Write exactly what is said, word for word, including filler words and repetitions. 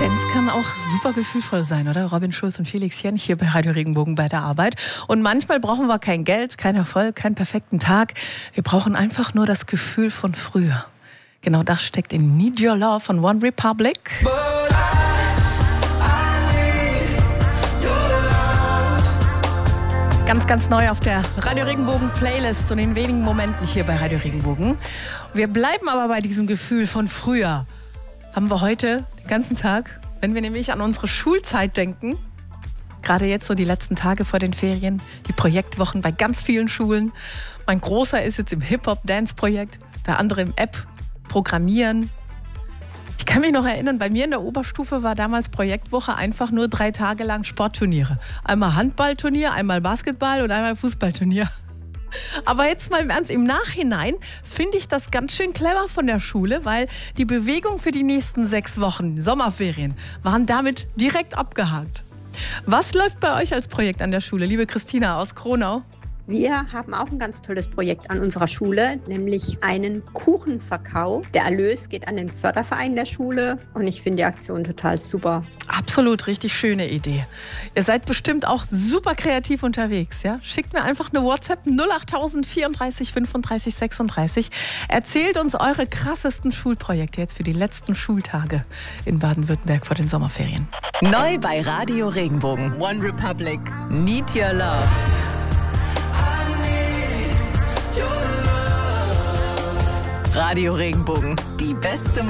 Dance kann auch super gefühlvoll sein, oder? Robin Schulz und Felix Jench hier bei Radio Regenbogen bei der Arbeit. Und manchmal brauchen wir kein Geld, kein Erfolg, keinen perfekten Tag. Wir brauchen einfach nur das Gefühl von früher. Genau das steckt in Need Your Love von One Republic. Ganz, ganz neu auf der Radio Regenbogen Playlist und in wenigen Momenten hier bei Radio Regenbogen. Wir bleiben aber bei diesem Gefühl von früher. Haben wir heute den ganzen Tag, wenn wir nämlich an unsere Schulzeit denken, gerade jetzt so die letzten Tage vor den Ferien, die Projektwochen bei ganz vielen Schulen. Mein Großer ist jetzt im Hip-Hop-Dance-Projekt, der andere im App Programmieren. Ich kann mich noch erinnern, bei mir in der Oberstufe war damals Projektwoche einfach nur drei Tage lang Sportturniere. Einmal Handballturnier, einmal Basketball und einmal Fußballturnier. Aber jetzt mal im Ernst, im Nachhinein finde ich das ganz schön clever von der Schule, weil die Bewegung für die nächsten sechs Wochen, Sommerferien, waren damit direkt abgehakt. Was läuft bei euch als Projekt an der Schule, liebe Christina aus Kronau? Wir haben auch ein ganz tolles Projekt an unserer Schule, nämlich einen Kuchenverkauf. Der Erlös geht an den Förderverein der Schule und ich finde die Aktion total super. Absolut, richtig schöne Idee. Ihr seid bestimmt auch super kreativ unterwegs, ja? Schickt mir einfach eine WhatsApp null acht null null vierunddreißig fünfunddreißig sechsunddreißig. Erzählt uns eure krassesten Schulprojekte jetzt für die letzten Schultage in Baden-Württemberg vor den Sommerferien. Neu bei Radio Regenbogen. One Republic. Need Your Love. Radio Regenbogen, die beste Musik.